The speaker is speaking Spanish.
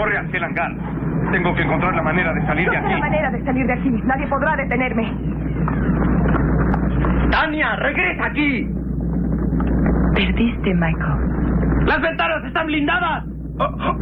Corre hacia el hangar. Tengo que encontrar la manera de salir de aquí. No hay manera de salir de aquí. Nadie podrá detenerme. ¡Tania, regresa aquí! Perdiste, Michael. ¡Las ventanas están blindadas!